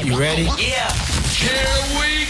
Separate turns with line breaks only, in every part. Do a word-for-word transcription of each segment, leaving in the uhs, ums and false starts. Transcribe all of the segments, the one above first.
You ready?
Yeah. Here we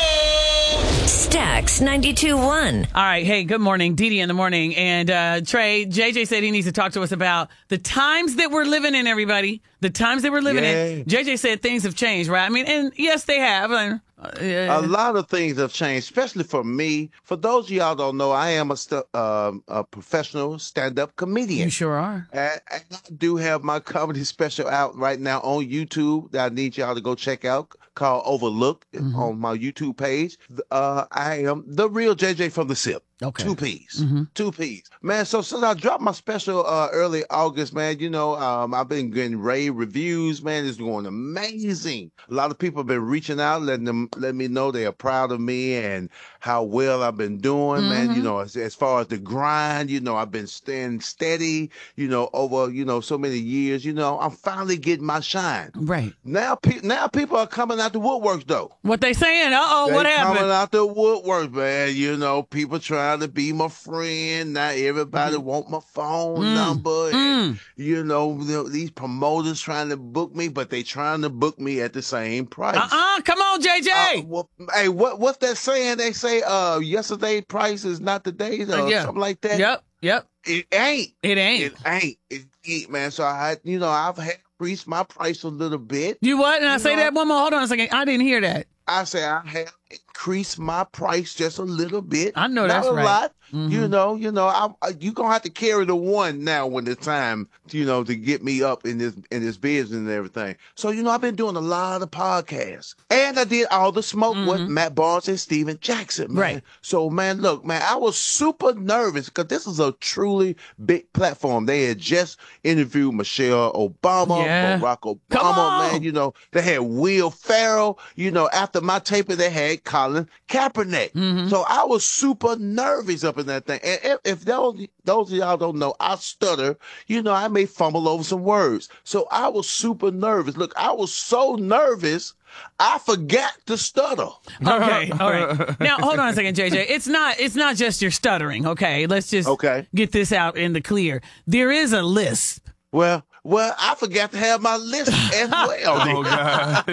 go.
Stax ninety-two point one.
All right. Hey, good morning. Dee Dee in the morning. And uh, Trey, J J said he needs to talk to us about the times that we're living in, everybody. The times that we're living
Yay.
in. J J said things have changed, right? I mean, and yes, they have. Uh,
A lot of things have changed, especially for me. For those of y'all don't know, I am a, st- uh, a professional stand-up comedian.
You sure are.
And, and I do have my comedy special out right now on YouTube that I need y'all to go check out, called Overlooked,
Mm-hmm.
on my YouTube page. Uh, I am the real J J from the S I P.
Okay.
Two P's.
Mm-hmm.
Two P's. Man, so since I dropped my special uh, early August, man, you know, um, I've been getting rave reviews, man. It's going amazing. A lot of people have been reaching out, letting them let me know they are proud of me and how well I've been doing,
Mm-hmm.
man. You know, as, as far as the grind, you know, I've been staying steady, you know, over, you know, so many years. You know, I'm finally getting my shine.
Right.
Now, pe- now people are coming out the woodworks, though.
What they saying? Uh-oh,
They
what happened?
coming out the woodwork, man. You know, people trying to be my friend. Now everybody want my phone
Mm.
number.
Mm.
And, you know, the- these promoters trying to book me, but they trying to book me at the same price.
Uh-uh. Come on, J J.
Uh, well, hey, what what's that saying? They say, uh, yesterday price is not today's, or
Uh, yeah.
something like that.
Yep, yep.
It ain't.
It ain't.
It ain't. It ain't, man. So I, you know, I've had increased my price a little bit.
You what? And I
You
say
know-
that one more. Hold on a second. I didn't hear that.
I say I have increased my price just a little bit.
I know
Not
that's
a
right.
lot.
Mhm.
You know, you know, I, I you gonna have to carry the one now when it's time, you know, to get me up in this in this business and everything. So you know, I've been doing a lot of podcasts, and I did all the smoke with Matt Barnes and Steven Jackson. Man.
Right.
So man, look, man, I was super nervous because this is a truly big platform. They had just interviewed Michelle Obama,
Yeah.
Barack Obama,
Come on.
man. You know, they had Will Ferrell. You know, after my taping, they had Colin Kaepernick.
Mm-hmm.
So I was super nervous up in that thing. And if, if those those of y'all don't know, I stutter. You know, I may fumble over some words. So I was super nervous. Look, I was so nervous, I forgot to stutter.
Okay, all right. Now, hold on a second, J J. It's not it's not just your stuttering, okay? Let's just
Okay.
get this out in the clear. There is a lisp.
Well, well, I forgot to have my list as well.
Oh, God.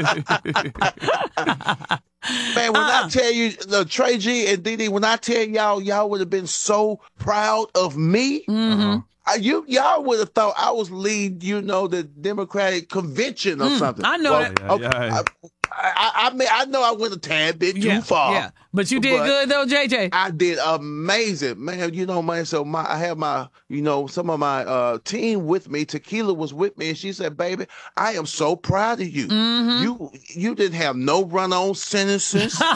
Man, when
Uh-uh.
I tell you, the Trey G and D D, when I tell y'all, y'all would have been so proud of me.
Mm-hmm.
Uh, you y'all would have thought I was leading, you know, the Democratic convention or something.
I know that.
okay,
Yeah, yeah.
I, I, I mean, I know I went a tad bit
Yeah,
too far.
yeah. But you did
But-
good though, J J.
I did amazing, man. You know, man. So my, I have my, you know, some of my uh, team with me. Tequila was with me, and she said, "Baby, I am so proud of you.
Mm-hmm.
You, you didn't have no run-on sentences. you,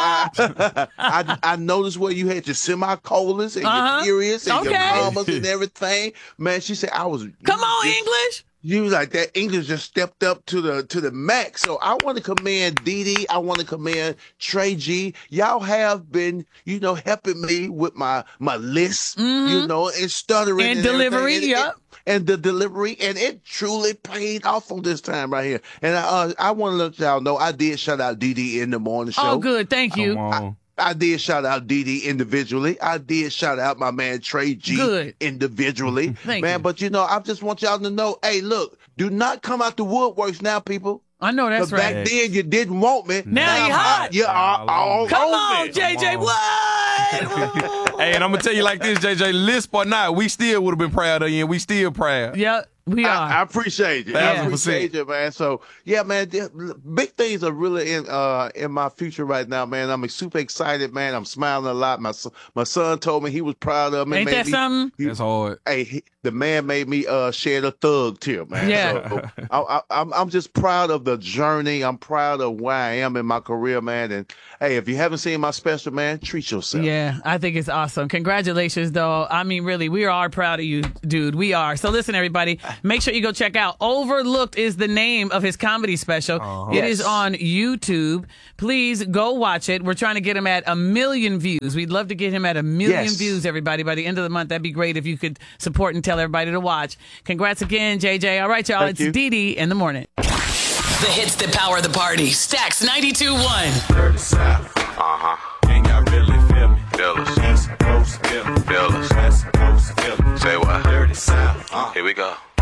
I, I, I noticed where you had your semicolons and
Uh-huh.
your periods and your
Okay.
commas and everything. Man, she said I was.
Come
you
on,
just-
English.
You was like that English just stepped up to the to the max. So I want to commend Dee Dee. I want to commend Trey G. Y'all have been, you know, helping me with my my list, you know, and stuttering
And
and,
delivery,
everything. And,
yep.
and the delivery, and it truly paid off on this time right here. And I uh, I want to let y'all know I did shout out Dee Dee in the morning show.
Oh, good. Thank you.
Come on.
I did shout out Dee Dee individually. I did shout out my man Trey G
Good.
individually.
Thank
man,
you.
but you know, I just want y'all to know, hey, look, do not come out the woodworks now, people.
I know that's
'Cause
right.
back then you didn't want me.
Now you hot.
You are
All
all
over.
Come
on
on,
me.
J J.
Come on.
What?
Hey, and I'm gonna tell you like this, J J, lisp or not, we still would have been proud of you, and we still proud.
Yep, we are.
I, I appreciate you. I
Thousand
appreciate
percent.
you, man. So yeah, man, the- big things are really in uh in my future right now, man. I'm super excited, man. I'm smiling a lot. My son, my son told me he was proud of me.
Ain't
made
that
me-
something?
he-
That's hard.
Hey, he, the man made me uh shed a thug tear, man.
Yeah.
So, I, I, I'm I'm just proud of the journey. I'm proud of where I am in my career, man. And hey, if you haven't seen my special, man, treat yourself.
Yeah, I think it's awesome. Congratulations, though. I mean, really, we are proud of you, dude. We are. So listen, everybody, make sure you go check out Overlooked is the name of his comedy special. It
Yes.
is on YouTube. Please go watch it. We're trying to get him at a million views. We'd love to get him at a million
Yes.
views, everybody, by the end of the month. That'd be great if you could support and tell everybody to watch. Congrats again, J J. All right, y'all.
Thank
it's
you.
Dee Dee in the morning.
The hits that power the party. Stax ninety-two point one.
Dirty South. Uh-huh. Can y'all really feel me? Feel us. East Coast, feel me. Feel us. West Coast, feel me.
Say what?
Dirty South. Uh.
Here we go.